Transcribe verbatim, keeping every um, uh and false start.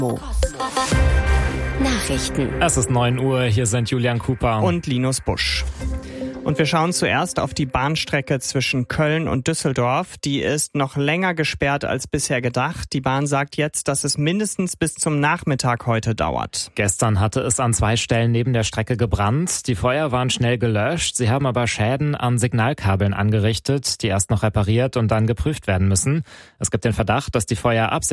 Nachrichten. Es ist neun Uhr, hier sind Julian Cooper und Linus Busch. Und wir schauen zuerst auf die Bahnstrecke zwischen Köln und Düsseldorf. Die ist noch länger gesperrt als bisher gedacht. Die Bahn sagt jetzt, dass es mindestens bis zum Nachmittag heute dauert. Gestern hatte es an zwei Stellen neben der Strecke gebrannt. Die Feuer waren schnell gelöscht. Sie haben aber Schäden an Signalkabeln angerichtet, die erst noch repariert und dann geprüft werden müssen. Es gibt den Verdacht, dass die Feuer absichtlich